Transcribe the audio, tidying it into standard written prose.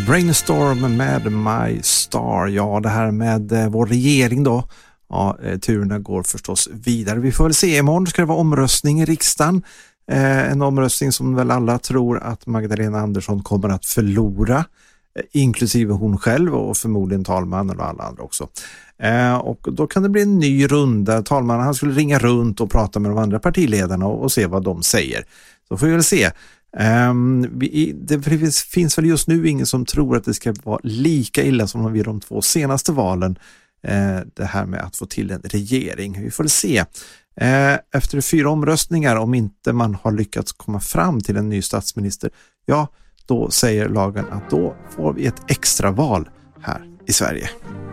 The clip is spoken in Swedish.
Brainstorm med My Star. Ja, det här med vår regering då. Ja, turerna går förstås vidare. Vi får väl se, imorgon ska det vara omröstning i riksdagen. En omröstning som väl alla tror att Magdalena Andersson kommer att förlora. Inklusive hon själv och förmodligen talmannen och alla andra också. Och då kan det bli en ny runda. Talmannen han skulle ringa runt och prata med de andra partiledarna och se vad de säger. Så får vi väl se. Det finns väl just nu ingen som tror att det ska vara lika illa som vid de 2 senaste valen. Det här med att få till en regering. Vi får se. Efter 4 omröstningar, om inte man har lyckats komma fram till en ny statsminister, ja, då säger lagen att då får vi ett extra val här i Sverige.